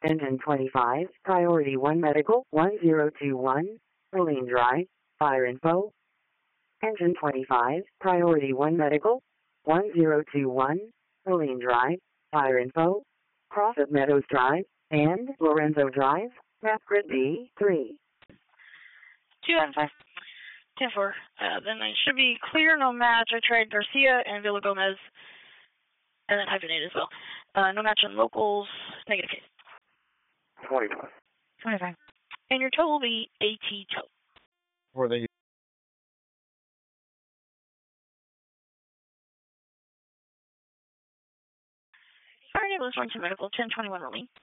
Engine 25, Priority 1 Medical, 1021, Moline Drive, Fire Info. Engine 25, Priority 1 Medical, 1021, Moline Drive, Fire Info. Crossed Meadows Drive, and Lorenzo Drive, map grid B3. 295. 10-4. Then it should be clear, no match. I tried Garcia and Villa Gomez, and then hyphenate as well. No match on locals, negative case. 25. 25. And your tow will be AT tow. For the Fire Nicholas 1 to medical, 1021 Moline.